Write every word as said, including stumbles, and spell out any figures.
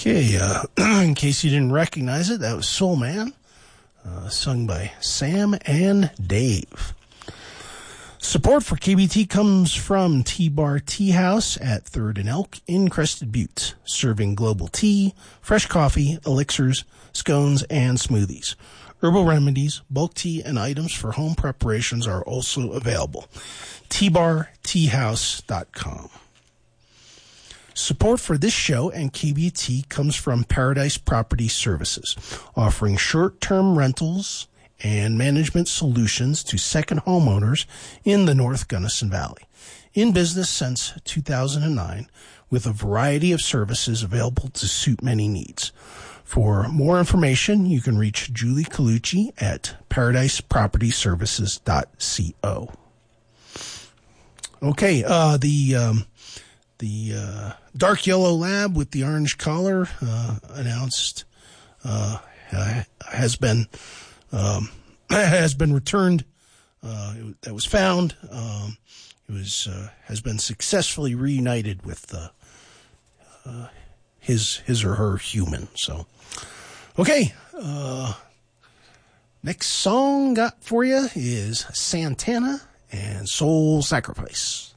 Okay, uh, in case you didn't recognize it, that was Soul Man, uh, sung by Sam and Dave. Support for K B T comes from T-Bar Tea House at third and Elk in Crested Butte, serving global tea, fresh coffee, elixirs, scones, and smoothies. Herbal remedies, bulk tea, and items for home preparations are also available. T bar tea house dot com. Support for this show and K B T comes from Paradise Property Services, offering short-term rentals and management solutions to second homeowners in the North Gunnison Valley. In business since two thousand nine, with a variety of services available to suit many needs. For more information, you can reach Julie Colucci at paradise property services dot co. Okay, uh, the... Um, The uh, dark yellow lab with the orange collar uh, announced uh, has been um, has been returned. Uh, it, that was found. Um, it was uh, has been successfully reunited with uh, uh, his his or her human. So, okay. Uh, next song got for you is Santana and Soul Sacrifice.